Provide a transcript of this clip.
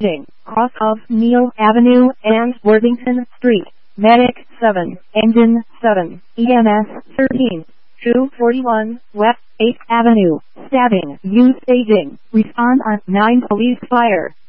cross of Neal Avenue and Worthington Street. Medic 7, Engine 7, EMS 13, 241 West 8th Avenue. Stabbing, use staging. Respond on 9 police fire.